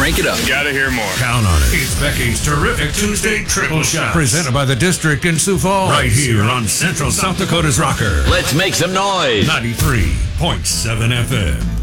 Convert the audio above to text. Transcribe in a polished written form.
crank it up. Gotta hear more. Count on it. It's Becky's Terrific Tuesday Triple Shot. Presented by the District in Sioux Falls. Right here on Central South Dakota's Rocker. Let's make some noise. 93.7 FM.